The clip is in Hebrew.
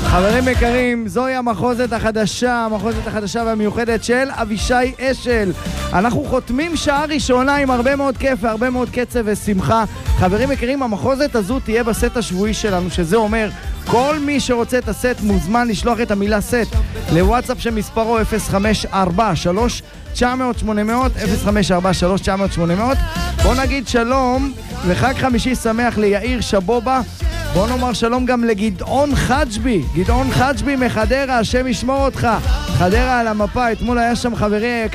חברים יקרים, זוהי המחוזת החדשה והמיוחדת של אבישי אשל. אנחנו חותמים שעה ראשונה עם הרבה מאוד כיף והרבה מאוד קצב ושמחה. חברים יקרים, המחוזת הזו תהיה בסט השבועי שלנו, שזה אומר כל מי שרוצה את הסט מוזמן לשלוח את המילה סט לוואטסאפ שמספרו 054-3-900-800 054-3-900-800. בוא נגיד שלום וחג חמישי שמח ליאיר שבובה. בוא נאמר שלום גם לגדעון חג'בי. גדעון חג'בי מחדרה, השם ישמור אותך. חדרה על המפה, אתמול היה שם חברי